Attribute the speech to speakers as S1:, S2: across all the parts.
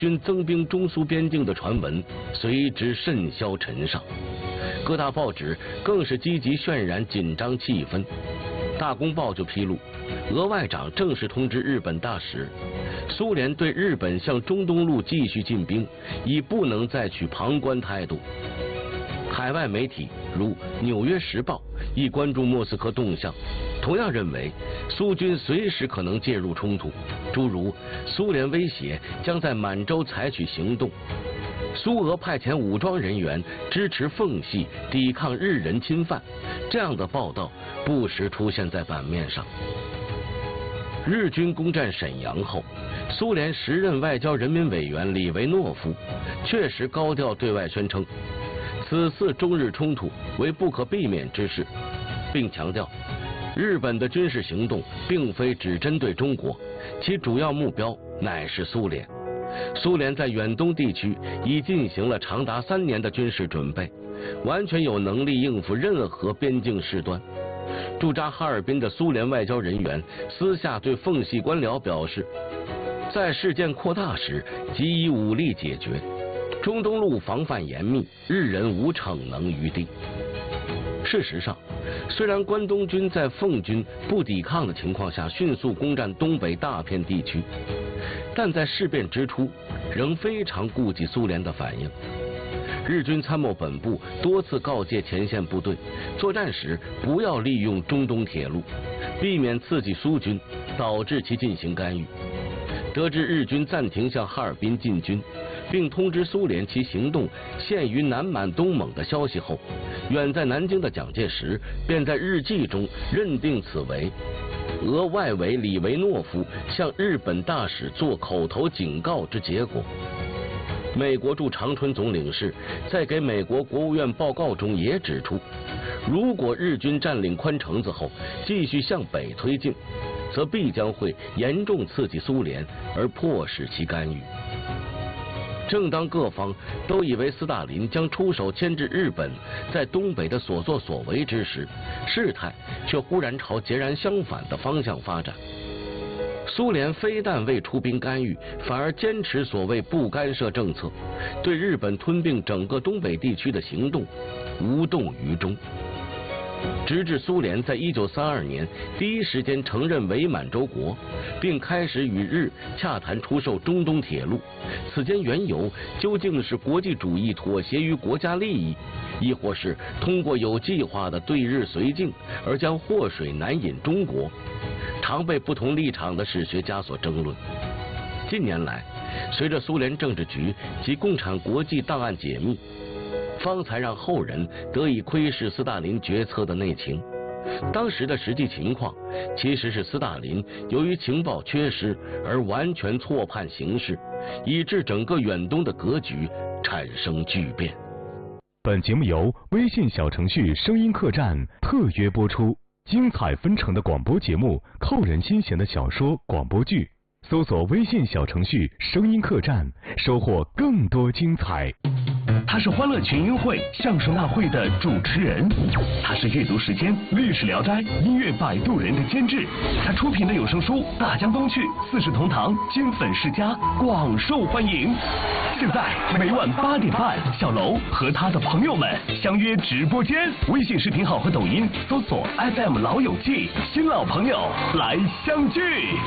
S1: 军增兵中苏边境的传闻随之甚嚣尘上，各大报纸更是积极渲染紧张气氛。大公报就披露，俄外长正式通知日本大使，苏联对日本向中东路继续进兵已不能再取旁观态度。海外媒体如《纽约时报》亦关注莫斯科动向，同样认为苏军随时可能介入冲突，诸如苏联威胁将在满洲采取行动，苏俄派遣武装人员支持奉系抵抗日人侵犯，这样的报道不时出现在版面上。日军攻占沈阳后，苏联时任外交人民委员李维诺夫确实高调对外宣称，此次中日冲突为不可避免之事，并强调日本的军事行动并非只针对中国，其主要目标乃是苏联。苏联在远东地区已进行了长达3年的军事准备，完全有能力应付任何边境事端。驻扎哈尔滨的苏联外交人员私下对奉系官僚表示，在事件扩大时即以武力解决，中东路防范严密，日人无逞能余地。事实上，虽然关东军在奉军不抵抗的情况下迅速攻占东北大片地区，但在事变之初仍非常顾及苏联的反应。日军参谋本部多次告诫前线部队，作战时不要利用中东铁路，避免刺激苏军，导致其进行干预。得知日军暂停向哈尔滨进军，并通知苏联其行动限于南满东蒙的消息后，远在南京的蒋介石便在日记中认定此为俄外委李维诺夫向日本大使做口头警告之结果。美国驻长春总领事在给美国国务院报告中也指出，如果日军占领宽城子后继续向北推进，则必将会严重刺激苏联，而迫使其干预。正当各方都以为斯大林将出手牵制日本在东北的所作所为之时，事态却忽然朝截然相反的方向发展。苏联非但未出兵干预，反而坚持所谓不干涉政策，对日本吞并整个东北地区的行动无动于衷。直至苏联在1932年第一时间承认伪满洲国，并开始与日洽谈出售中东铁路，此间缘由究竟是国际主义妥协于国家利益，亦或是通过有计划的对日绥靖而将祸水南引中国，常被不同立场的史学家所争论。近年来，随着苏联政治局及共产国际档案解密，方才让后人得以窥视斯大林决策的内情。当时的实际情况其实是斯大林由于情报缺失而完全错判形势，以致整个远东的格局产生巨变。
S2: 本节目由微信小程序声音客栈特约播出，精彩纷呈的广播节目，扣人心弦的小说广播剧，搜索微信小程序声音客栈，收获更多精彩。
S3: 他是欢乐群英会相声大会的主持人，他是阅读时间历史聊斋音乐摆渡人的监制，他出品的有声书《大江东去》《四世同堂》金粉世家广受欢迎。现在每晚8点半，小楼和他的朋友们相约直播间，微信视频号和抖音搜索 FM 老友记，新老朋友来相聚。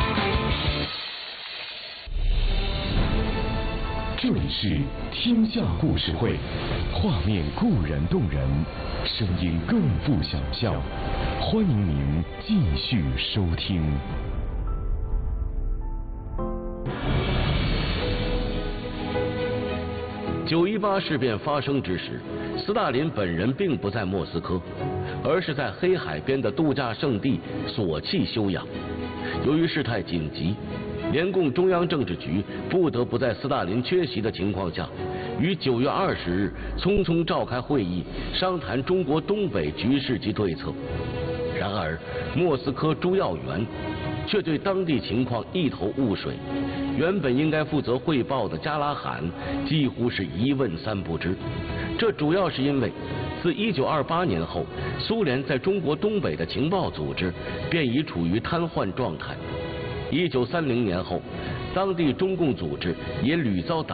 S2: 这里是天下故事会，画面固然动人，声音更富想象，欢迎您继续收听。
S1: 9·18事变发生之时，斯大林本人并不在莫斯科，而是在黑海边的度假胜地索契休养。由于事态紧急，联共中央政治局不得不在斯大林缺席的情况下，于9月20日匆匆召开会议，商谈中国东北局势及对策。然而，莫斯科朱耀元却对当地情况一头雾水，原本应该负责汇报的加拉罕几乎是一问三不知。这主要是因为自1928年后，苏联在中国东北的情报组织便已处于瘫痪状态。 1930年后，当地中共组织也屡遭打